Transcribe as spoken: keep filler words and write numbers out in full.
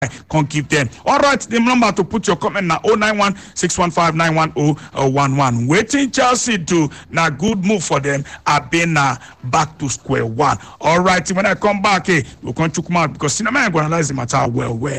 Can't give them. All right, the number to put your comment now oh nine one six one five nine one oh one one. Waiting Chelsea do now good move for them. I've been uh, back to square one. All right, when I come back, eh, we'll come to come out because cinema I'm gonna analyze the matter well, well.